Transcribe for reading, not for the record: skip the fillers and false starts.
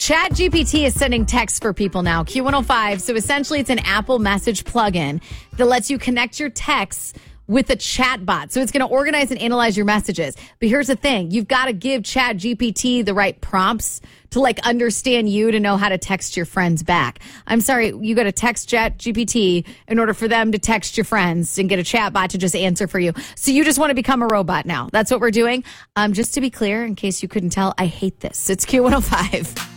Chat GPT is sending texts for people now, Q105. So essentially, it's an Apple Message plugin that lets you connect your texts with a chat bot. So it's going to organize and analyze your messages. But here's the thing. You've got to give Chat GPT the right prompts to understand you to know how to text your friends back. I'm sorry, you got to text Chat GPT in order for them to text your friends and get a chat bot to just answer for you. So you just want to become a robot now. That's what we're doing. Just to be clear, in case you couldn't tell, I hate this. It's Q105.